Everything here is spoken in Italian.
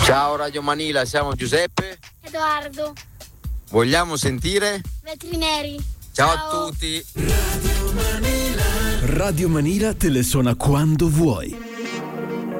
Ciao Radio Manila, siamo Giuseppe. Edoardo. Vogliamo sentire? Vetrineri. Ciao a tutti. Radio Manila te le suona quando vuoi.